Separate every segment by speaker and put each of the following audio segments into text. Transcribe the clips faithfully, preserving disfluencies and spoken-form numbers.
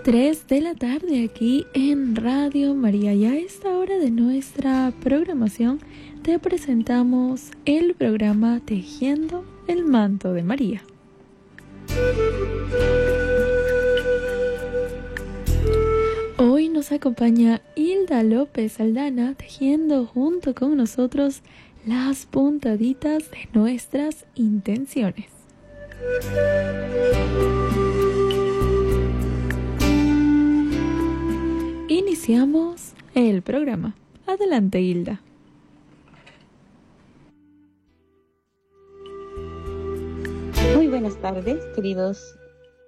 Speaker 1: tres de la tarde aquí en Radio María. Y a esta hora de nuestra programación te presentamos el programa Tejiendo el Manto de María. Hoy nos acompaña Hilda López Aldana tejiendo junto con nosotros las puntaditas de nuestras intenciones. Iniciamos el programa. Adelante, Hilda.
Speaker 2: Muy buenas tardes, queridos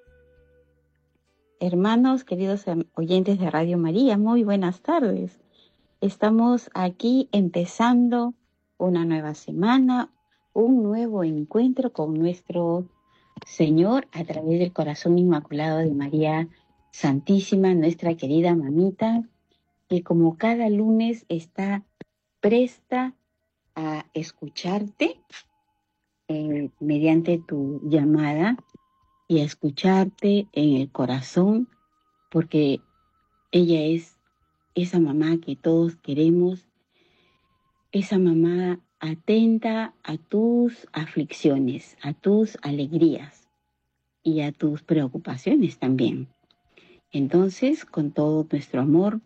Speaker 2: hermanos, queridos oyentes de Radio María. Muy buenas tardes. Estamos aquí empezando una nueva semana, un nuevo encuentro con nuestro Señor a través del corazón inmaculado de María Santísima, nuestra querida mamita, que como cada lunes está presta a escucharte eh, mediante tu llamada y a escucharte en el corazón, porque ella es esa mamá que todos queremos, esa mamá atenta a tus aflicciones, a tus alegrías y a tus preocupaciones también. Entonces, con todo nuestro amor,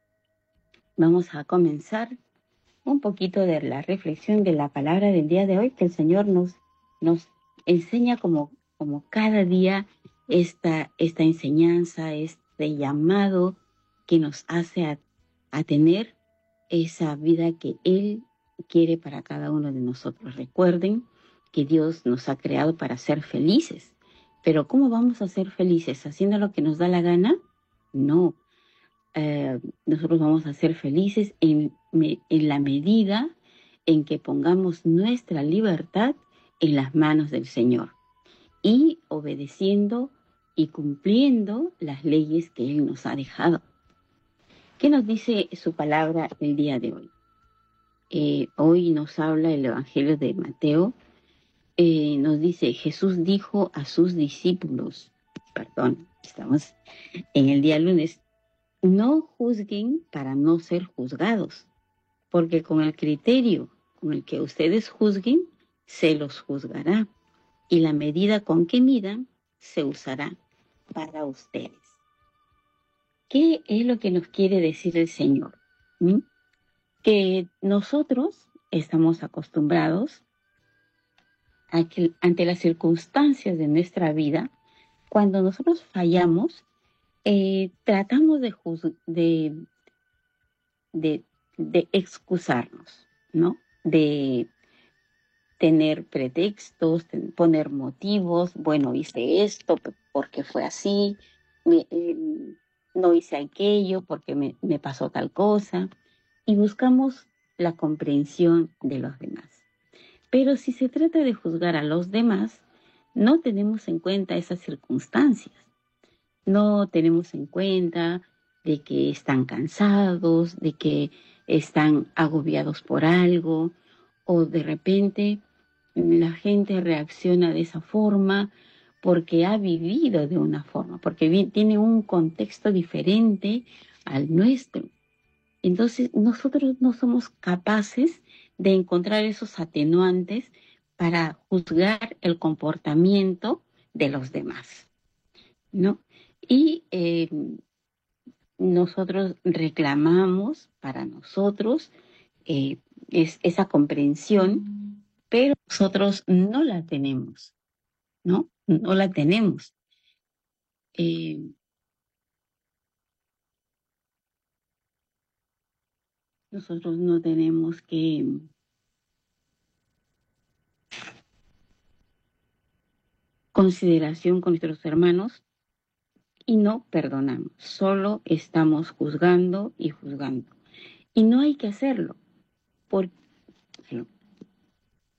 Speaker 2: vamos a comenzar un poquito de la reflexión de la palabra del día de hoy, que el Señor nos, nos enseña como, como cada día esta, esta enseñanza, este llamado que nos hace a, a tener esa vida que Él quiere para cada uno de nosotros. Recuerden que Dios nos ha creado para ser felices. Pero ¿cómo vamos a ser felices? ¿Haciendo lo que nos da la gana? No. Eh, nosotros vamos a ser felices en, en la medida en que pongamos nuestra libertad en las manos del Señor y obedeciendo y cumpliendo las leyes que Él nos ha dejado. ¿Qué nos dice su palabra el día de hoy? Eh, hoy nos habla el Evangelio de Mateo. Eh, nos dice, Jesús dijo a sus discípulos, perdón, estamos en el día lunes, no juzguen para no ser juzgados, porque con el criterio con el que ustedes juzguen, se los juzgará, y la medida con que midan, se usará para ustedes. ¿Qué es lo que nos quiere decir el Señor? ¿Mm? Que nosotros estamos acostumbrados a que ante las circunstancias de nuestra vida, cuando nosotros fallamos, eh, tratamos de, de, de, de excusarnos, ¿no? De tener pretextos, de poner motivos. Bueno, hice esto porque fue así, me, eh, no hice aquello porque me, me pasó tal cosa, y buscamos la comprensión de los demás. Pero si se trata de juzgar a los demás, no tenemos en cuenta esas circunstancias. No tenemos en cuenta de que están cansados, de que están agobiados por algo, o de repente la gente reacciona de esa forma porque ha vivido de una forma, porque tiene un contexto diferente al nuestro. Entonces, nosotros no somos capaces de encontrar esos atenuantes para juzgar el comportamiento de los demás, ¿no? Y eh, nosotros reclamamos para nosotros eh, es, esa comprensión, pero nosotros no la tenemos, ¿no? No la tenemos. Eh, nosotros no tenemos que consideración con nuestros hermanos y no perdonamos, solo estamos juzgando y juzgando. Y no hay que hacerlo, porque